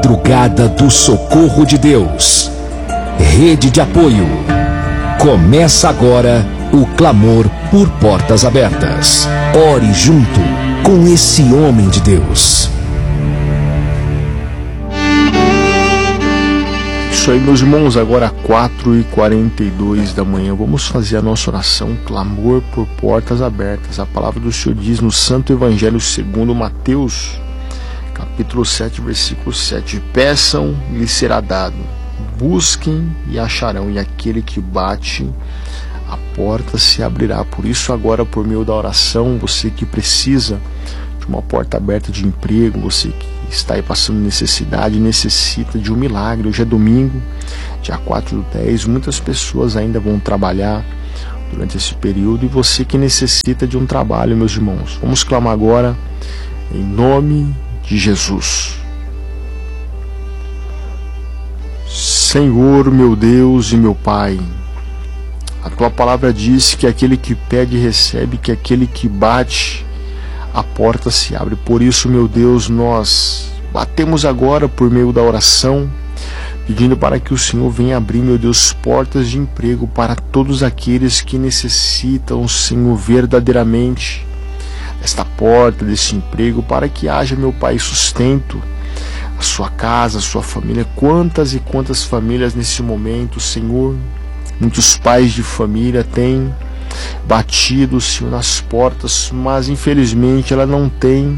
Madrugada do Socorro de Deus. Rede de apoio. Começa agora o clamor por portas abertas. Ore junto com esse homem de Deus. Isso aí, meus irmãos, agora 4h42 da manhã, vamos fazer a nossa oração, clamor por portas abertas. A palavra do Senhor diz no Santo Evangelho segundo Mateus, capítulo 7, versículo 7: peçam e lhes será dado, busquem e acharão, e aquele que bate, a porta se abrirá. Por isso agora, por meio da oração, você que precisa de uma porta aberta de emprego, você que está aí passando necessidade, necessita de um milagre. Hoje é domingo, dia 4/10, muitas pessoas ainda vão trabalhar durante esse período, e você que necessita de um trabalho, meus irmãos, vamos clamar agora em nome de Jesus. Senhor, meu Deus e meu Pai, a Tua palavra diz que aquele que pede recebe, que aquele que bate, a porta se abre. Por isso, meu Deus, nós batemos agora por meio da oração, pedindo para que o Senhor venha abrir, meu Deus, portas de emprego para todos aqueles que necessitam, Senhor, verdadeiramente esta porta, desse emprego, para que haja, meu Pai, sustento a sua casa, a sua família. Quantas e quantas famílias nesse momento, Senhor, muitos pais de família têm batido, Senhor, nas portas, mas infelizmente ela não tem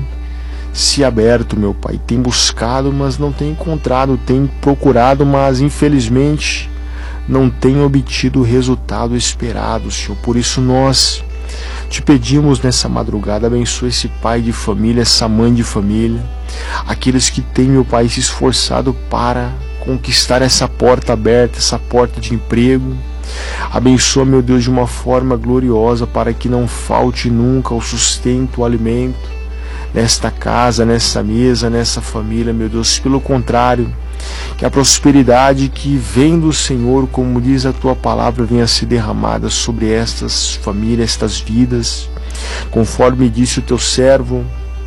se aberto, meu Pai. Tem buscado, mas não tem encontrado, tem procurado, mas infelizmente não tem obtido o resultado esperado, Senhor. Por isso nós te pedimos nessa madrugada, abençoa esse pai de família, essa mãe de família, aqueles que têm, meu Pai, se esforçado para conquistar essa porta aberta, essa porta de emprego. Abençoa, meu Deus, de uma forma gloriosa, para que não falte nunca o sustento, o alimento nesta casa, nessa mesa, nessa família, meu Deus. Pelo contrário, que a prosperidade que vem do Senhor, como diz a Tua palavra, venha a ser derramada sobre estas famílias, estas vidas, conforme disse o Teu servo,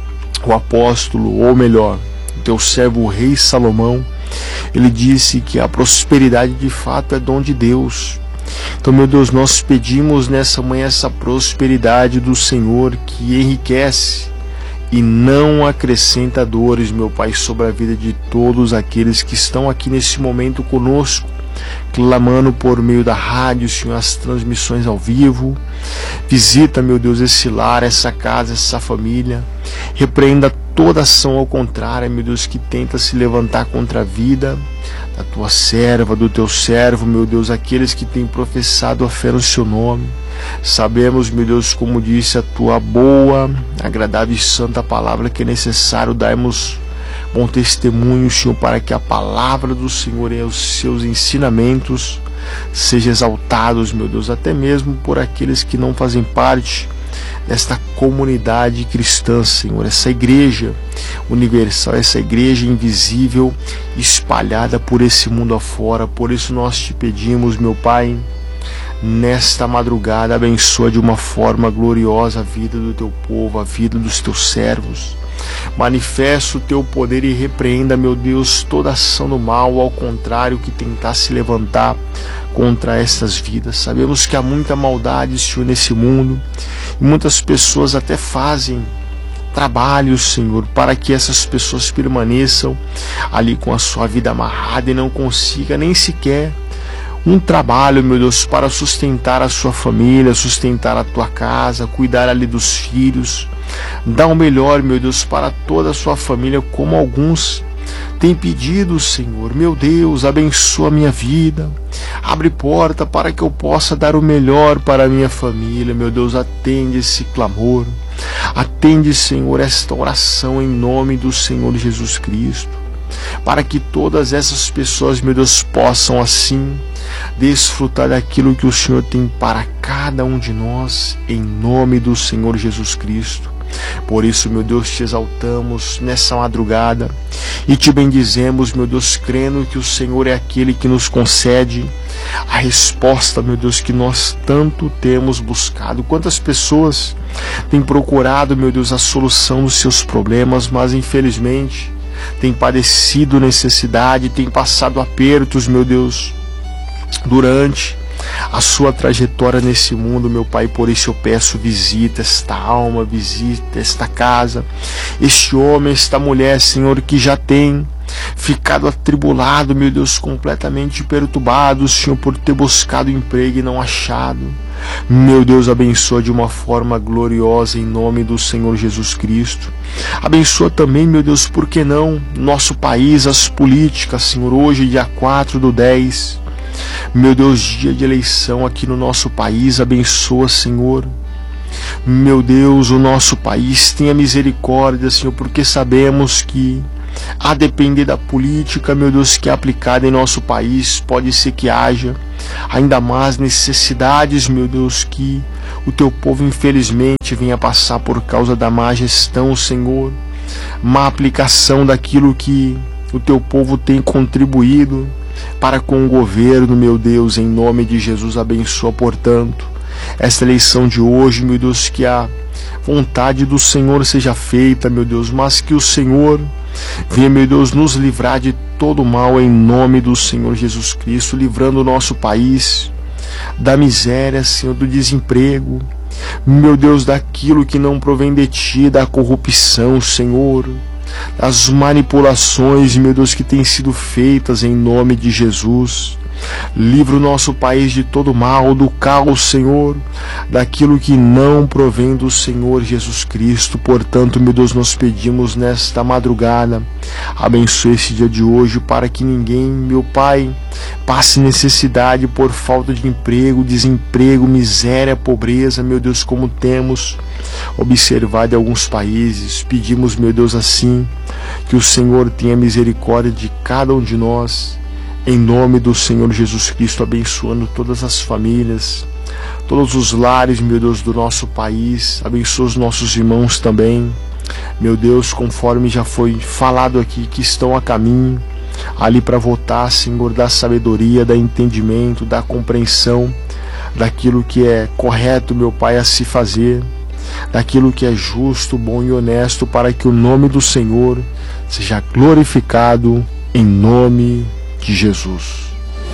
o apóstolo, ou melhor, o Teu servo, o rei Salomão. Ele disse que a prosperidade de fato é dom de Deus. Então, meu Deus, nós pedimos nessa manhã essa prosperidade do Senhor, que enriquece e não acrescenta dores, meu Pai, sobre a vida de todos aqueles que estão aqui nesse momento conosco, clamando por meio da rádio, Senhor, as transmissões ao vivo. Visita, meu Deus, esse lar, essa casa, essa família. Repreenda toda ação ao contrário, meu Deus, que tenta se levantar contra a vida da Tua serva, do Teu servo, meu Deus, aqueles que têm professado a fé no Seu nome. Sabemos, meu Deus, como disse a Tua boa, agradável e santa palavra, que é necessário darmos bom testemunho, Senhor, para que a palavra do Senhor e os seus ensinamentos sejam exaltados, meu Deus, até mesmo por aqueles que não fazem parte desta comunidade cristã, Senhor, essa igreja universal, essa igreja invisível espalhada por esse mundo afora. Por isso nós te pedimos, meu Pai, nesta madrugada, abençoa de uma forma gloriosa a vida do Teu povo, a vida dos Teus servos. Manifesta o Teu poder e repreenda, meu Deus, toda ação do mal, ao contrário, que tentar se levantar contra estas vidas. Sabemos que há muita maldade, Senhor, nesse mundo, e muitas pessoas até fazem trabalhos, Senhor, para que essas pessoas permaneçam ali com a sua vida amarrada e não consiga nem sequer um trabalho, meu Deus, para sustentar a sua família, sustentar a tua casa, cuidar ali dos filhos. Dá o melhor, meu Deus, para toda a sua família, como alguns têm pedido, Senhor. Meu Deus, abençoa a minha vida. Abre porta para que eu possa dar o melhor para a minha família. Meu Deus, atende esse clamor. Atende, Senhor, esta oração em nome do Senhor Jesus Cristo, para que todas essas pessoas, meu Deus, possam assim desfrutar daquilo que o Senhor tem para cada um de nós, em nome do Senhor Jesus Cristo. Por isso, meu Deus, te exaltamos nessa madrugada e te bendizemos, meu Deus, crendo que o Senhor é aquele que nos concede a resposta, meu Deus, que nós tanto temos buscado. Quantas pessoas têm procurado, meu Deus, a solução dos seus problemas, mas infelizmente tem padecido necessidade, tem passado apertos, meu Deus, durante a sua trajetória nesse mundo, meu Pai. Por isso eu peço, visita esta alma, visita esta casa, este homem, esta mulher, Senhor, que já tem ficado atribulado, meu Deus, completamente perturbado, Senhor, por ter buscado emprego e não achado. Meu Deus, abençoa de uma forma gloriosa em nome do Senhor Jesus Cristo. Abençoa também, meu Deus, por que não, nosso país, as políticas, Senhor, hoje dia 4/10, meu Deus, dia de eleição aqui no nosso país. Abençoa, Senhor, meu Deus, o nosso país. Tenha misericórdia, Senhor, porque sabemos que a depender da política, meu Deus, que é aplicada em nosso país, pode ser que haja ainda mais necessidades, meu Deus, que o teu povo infelizmente venha passar por causa da má gestão, Senhor, má aplicação daquilo que o teu povo tem contribuído para com o governo, meu Deus. Em nome de Jesus, abençoa, portanto, esta eleição de hoje, meu Deus, que a vontade do Senhor seja feita, meu Deus, mas que o Senhor venha, meu Deus, nos livrar de todo mal em nome do Senhor Jesus Cristo, livrando o nosso país da miséria, Senhor, do desemprego, meu Deus, daquilo que não provém de Ti, da corrupção, Senhor, das manipulações, meu Deus, que têm sido feitas em nome de Jesus. Livra o nosso país de todo mal, do caos, Senhor, daquilo que não provém do Senhor Jesus Cristo. Portanto, meu Deus, nós pedimos nesta madrugada, abençoe esse dia de hoje, para que ninguém, meu Pai, passe necessidade por falta de emprego, desemprego, miséria, pobreza, meu Deus, como temos observado em alguns países. Pedimos, meu Deus, assim, que o Senhor tenha misericórdia de cada um de nós, em nome do Senhor Jesus Cristo, abençoando todas as famílias, todos os lares, meu Deus, do nosso país. Abençoa os nossos irmãos também, meu Deus, conforme já foi falado aqui, que estão a caminho ali para votar, Senhor, da sabedoria, da entendimento, da compreensão daquilo que é correto, meu Pai, a se fazer, daquilo que é justo, bom e honesto, para que o nome do Senhor seja glorificado em nome de Jesus.